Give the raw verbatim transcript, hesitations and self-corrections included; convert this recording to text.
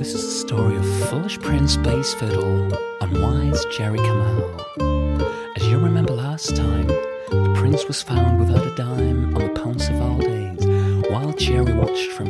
this is the story of Foolish Prince Bass Fiddle and Wise Jerry Kamal. As you remember last time, the prince was found without a dime on the Pounceville days, while Jerry watched from